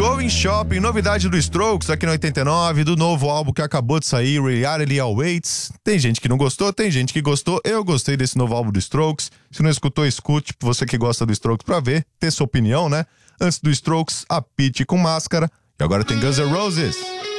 Going Shopping, novidade do Strokes aqui no 89, do novo álbum que acabou de sair, Reality Awaits. Tem gente que não gostou, tem gente que gostou. Eu gostei desse novo álbum do Strokes. Se não escutou, escute, você que gosta do Strokes, pra ver, ter sua opinião, né? Antes do Strokes, a Pitty com Máscara. E agora tem Guns N' Roses.